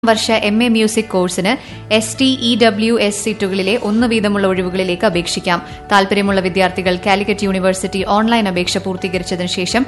വർഷ MA music കോഴ്സിന് STEWS സീറ്റുകളിലെ 1 വീതമുള്ള ഒഴിവുകളിലേക്ക് അപേക്ഷിക്കാം. താൽപര്യമുള്ള വിദ്യാർത്ഥികൾ കാലിക്കറ്റ് യൂണിവേഴ്സിറ്റി ഓൺലൈൻ അപേക്ഷ പൂർത്തീകരിച്ചതിനു ശേഷം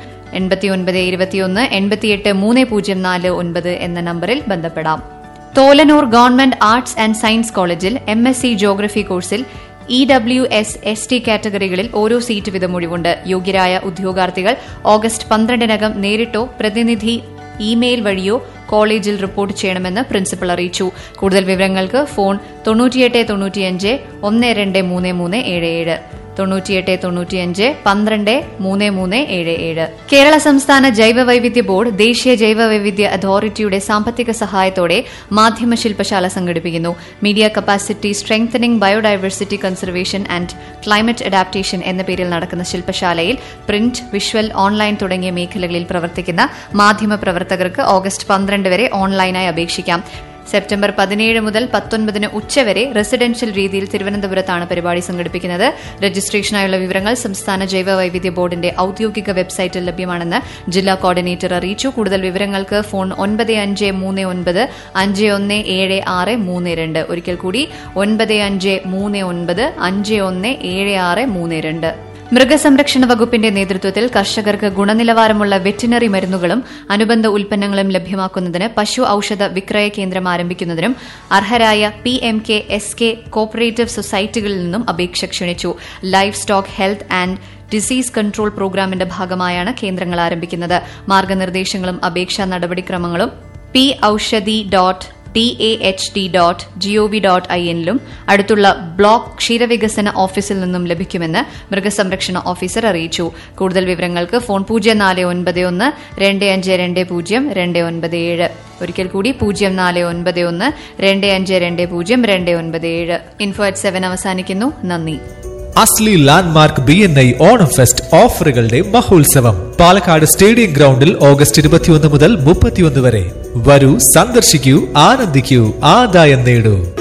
8921883049 എന്ന നമ്പറിൽ ബന്ധപ്പെടാം. Tholanur government arts and science കോളേജിൽ MSc ജോഗ്രഫി കോഴ്സിൽ EWS ST കാറ്റഗറികളിൽ ഓരോ സീറ്റ് വീതം ഒഴിവുണ്ട്. യോഗ്യരായ ഉദ്യോഗാർത്ഥികൾ ഓഗസ്റ്റ് 12-നകം നേരിട്ടോ പ്രതിനിധി ഇമെയിൽ വഴിയോ കോളേജിൽ റിപ്പോർട്ട് ചെയ്യണമെന്ന് പ്രിൻസിപ്പൽ അറിയിച്ചു. കൂടുതൽ വിവരങ്ങൾക്ക് ഫോൺ 9895 123377 9895 123377. കേരള സംസ്ഥാന ജൈവവൈവിധ്യ ബോർഡ് ദേശീയ ജൈവവൈവിധ്യ അതോറിറ്റിയുടെ സാമ്പത്തിക സഹായത്തോടെ മാധ്യമ ശില്പശാല സംഘടിപ്പിക്കുന്നു. Media capacity സ്ട്രെങ്തനിംഗ് biodiversity conservation and climate adaptation എന്ന പേരിൽ നടക്കുന്ന ശില്പശാലയിൽ പ്രിന്റ്, വിഷ്വൽ, ഓൺലൈൻ തുടങ്ങിയ മേഖലകളിൽ പ്രവർത്തിക്കുന്ന മാധ്യമ പ്രവർത്തകർക്ക് ഓഗസ്റ്റ് 12 വരെ ഓൺലൈനായി അപേക്ഷിക്കാം. സെപ്റ്റംബർ 17 മുതൽ 19 ഉച്ചവരെ റെസിഡൻഷ്യൽ രീതിയിൽ തിരുവനന്തപുരത്താണ് പരിപാടി സംഘടിപ്പിക്കുന്നത്. രജിസ്ട്രേഷനായുള്ള വിവരങ്ങൾ സംസ്ഥാന ജൈവവൈവിധ്യ ബോർഡിന്റെ ഔദ്യോഗിക വെബ്സൈറ്റിൽ ലഭ്യമാണെന്ന് ജില്ലാ കോർഡിനേറ്റർ അറിയിച്ചു. കൂടുതൽ വിവരങ്ങൾക്ക് ഫോൺ 9539517632. ഒരിക്കൽ കൂടി 9539517632. മൃഗസംരക്ഷണ വകുപ്പിന്റെ നേതൃത്വത്തിൽ കർഷകർക്ക് ഗുണനിലവാരമുള്ള വെറ്റിനറി മരുന്നുകളും അനുബന്ധ ഉൽപ്പന്നങ്ങളും ലഭ്യമാക്കുന്നതിന് പശു ഔഷധ വിക്രയ കേന്ദ്രം ആരംഭിക്കുന്നതിനും അർഹരായ PMKSK കോപ്പറേറ്റീവ് സൊസൈറ്റികളിൽ നിന്നും അപേക്ഷ ക്ഷണിച്ചു. Life stock health and disease control പ്രോഗ്രാമിന്റെ ഭാഗമായാണ് കേന്ദ്രങ്ങൾ ആരംഭിക്കുന്നത്. മാർഗനിർദ്ദേശങ്ങളും അപേക്ഷാ നടപടിക്രമങ്ങളും PAushadhi.TAHD.gov.in ലും അടുത്തുള്ള ബ്ലോക്ക് ക്ഷീരവികസന ഓഫീസിൽ നിന്നും ലഭിക്കുമെന്ന് മൃഗസംരക്ഷണ ഓഫീസർ അറിയിച്ചു. കൂടുതൽ വിവരങ്ങൾക്ക് ഫോൺ 0491 2520 297. ഒരിക്കൽ കൂടി 0491 2520 297. info@7 അവസാനിക്കുന്നു. നന്ദി. അസ്ലി ലാൻഡ്മാർക്ക് BNI ഓണം ഫെസ്റ്റ് ഓഫറുകളുടെ മഹോത്സവം പാലക്കാട് സ്റ്റേഡിയം ഗ്രൗണ്ടിൽ ഓഗസ്റ്റ് 21 മുതൽ 31 വരെ. വരൂ, സന്ദർശിക്കൂ, ആനന്ദിക്കൂ, ആദായം നേടൂ.